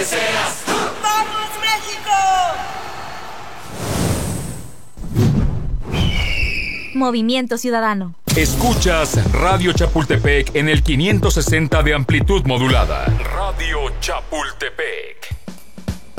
deseas. ¡Vamos, México! Movimiento Ciudadano. Escuchas Radio Chapultepec en el 560 de amplitud modulada. Radio Chapultepec.